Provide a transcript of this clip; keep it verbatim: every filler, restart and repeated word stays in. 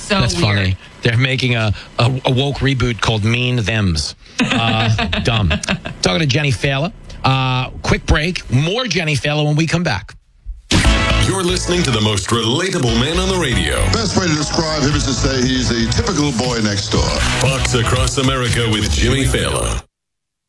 so That's weird. funny. They're making a, a, a woke reboot called Mean Thems. Uh, dumb. Talking to Jenny Failer. Uh, quick break. More Jenny Failer when we come back. You're listening to the most relatable man on the radio. Best way to describe him is to say he's a typical boy next door. Fox Across America with Jimmy Fallon.